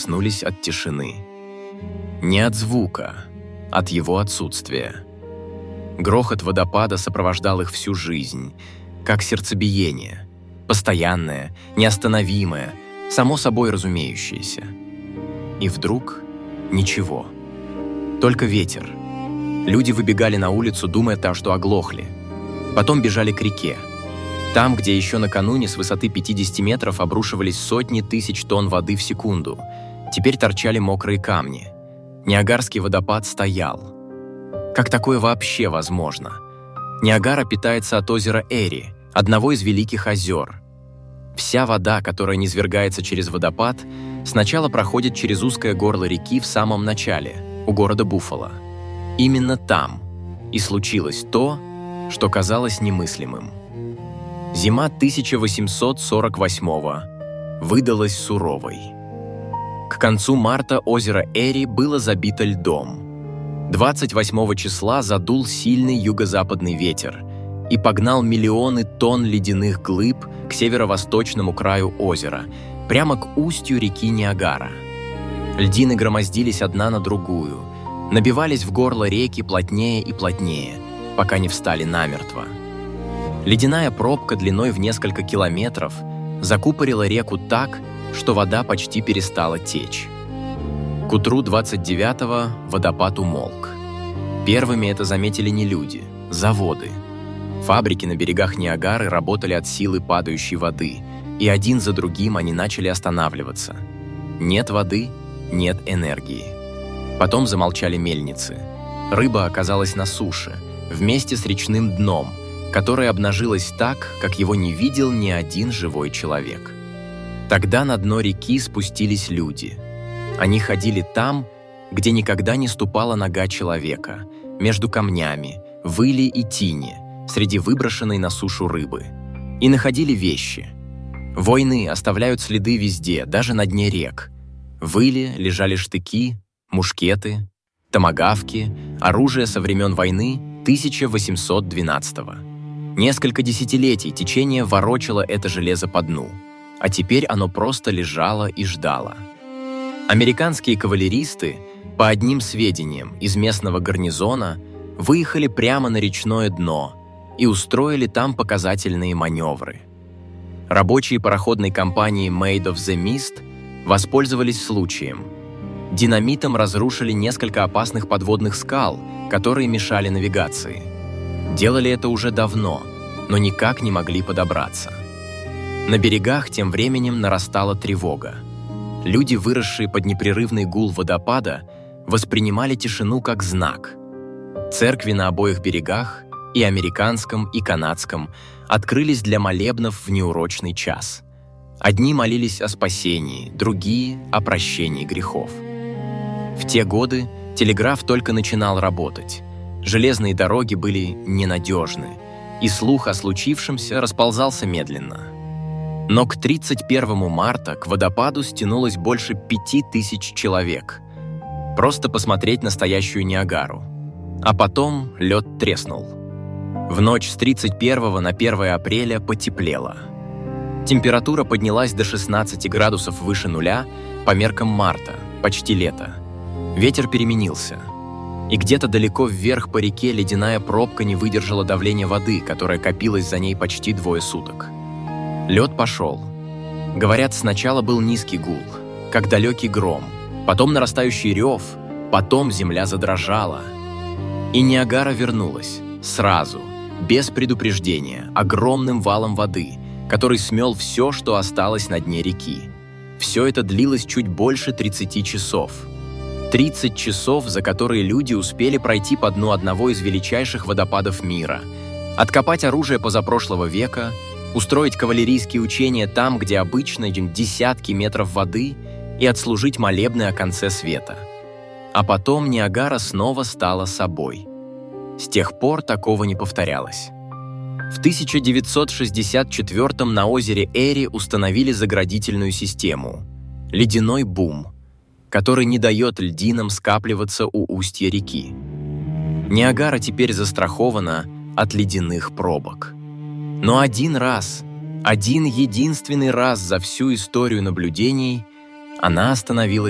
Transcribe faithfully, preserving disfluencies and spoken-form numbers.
проснулись от тишины. Не от звука, от его отсутствия. Грохот водопада сопровождал их всю жизнь, как сердцебиение, постоянное, неостановимое, само собой разумеющееся. И вдруг ничего. Только ветер. Люди выбегали на улицу, думая, что оглохли. Потом бежали к реке. Там, где еще накануне с высоты пятидесяти метров обрушивались сотни тысяч тонн воды в секунду, теперь торчали мокрые камни. Ниагарский водопад стоял. Как такое вообще возможно? Ниагара питается от озера Эри, одного из великих озер. Вся вода, которая низвергается через водопад, сначала проходит через узкое горло реки в самом начале, у города Буффало. Именно там и случилось то, что казалось немыслимым. Зима тысяча восемьсот сорок восьмого выдалась суровой. К концу марта озеро Эри было забито льдом. двадцать восьмого числа задул сильный юго-западный ветер и погнал миллионы тонн ледяных глыб к северо-восточному краю озера, прямо к устью реки Ниагара. Льдины громоздились одна на другую, набивались в горло реки плотнее и плотнее, пока не встали намертво. Ледяная пробка длиной в несколько километров закупорила реку так, что вода почти перестала течь. К утру двадцать девятого водопад умолк. Первыми это заметили не люди, заводы. Фабрики на берегах Ниагары работали от силы падающей воды, и один за другим они начали останавливаться. Нет воды, нет энергии. Потом замолчали мельницы. Рыба оказалась на суше, вместе с речным дном, которое обнажилось так, как его не видел ни один живой человек. Тогда на дно реки спустились люди. Они ходили там, где никогда не ступала нога человека, между камнями, выли и тине, среди выброшенной на сушу рыбы. И находили вещи. Войны оставляют следы везде, даже на дне рек. В иле лежали штыки, мушкеты, томагавки, оружие со времен войны тысяча восемьсот двенадцатого. Несколько десятилетий течение ворочало это железо по дну, а теперь оно просто лежало и ждало. Американские кавалеристы, по одним сведениям из местного гарнизона, выехали прямо на речное дно и устроили там показательные маневры. Рабочие пароходной компании Maid of the Mist воспользовались случаем. Динамитом разрушили несколько опасных подводных скал, которые мешали навигации. Делали это уже давно, но никак не могли подобраться. На берегах тем временем нарастала тревога. Люди, выросшие под непрерывный гул водопада, воспринимали тишину как знак. Церкви на обоих берегах, и американском, и канадском, открылись для молебнов в неурочный час. Одни молились о спасении, другие – о прощении грехов. В те годы телеграф только начинал работать. Железные дороги были ненадежны, и слух о случившемся расползался медленно. Но к тридцать первому марта к водопаду стянулось больше пяти тысяч человек. Просто посмотреть настоящую Ниагару. А потом лед треснул. В ночь с тридцать первого на первое апреля потеплело. Температура поднялась до шестнадцати градусов выше нуля по меркам марта, почти лето. Ветер переменился. И где-то далеко вверх по реке ледяная пробка не выдержала давления воды, которое копилось за ней почти двое суток. Лед пошел. Говорят, сначала был низкий гул, как далекий гром, потом нарастающий рев, потом земля задрожала. И Ниагара вернулась, сразу, без предупреждения, огромным валом воды, который смел все, что осталось на дне реки. Все это длилось чуть больше тридцати часов. тридцать часов, за которые люди успели пройти по дну одного из величайших водопадов мира, откопать оружие позапрошлого века, устроить кавалерийские учения там, где обычно десятки метров воды, и отслужить молебны о конце света. А потом Ниагара снова стала собой. С тех пор такого не повторялось. В тысяча девятьсот шестьдесят четвёртом на озере Эри установили заградительную систему – ледяной бум, который не дает льдинам скапливаться у устья реки. Ниагара теперь застрахована от ледяных пробок. Но один раз, один единственный раз за всю историю наблюдений она остановилась